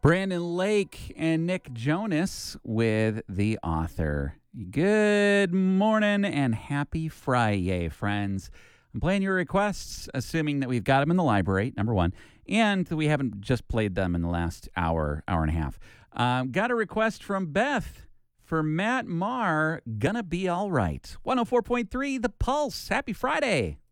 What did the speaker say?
Brandon Lake and Nick Jonas with The Author. Good morning and happy Friday, friends. I'm playing your requests, assuming that we've got them in the library, number one, and that we haven't just played them in the last hour and a half. Got a request from Beth for Matt Maher, Gonna Be All Right. 104.3 The Pulse. Happy Friday.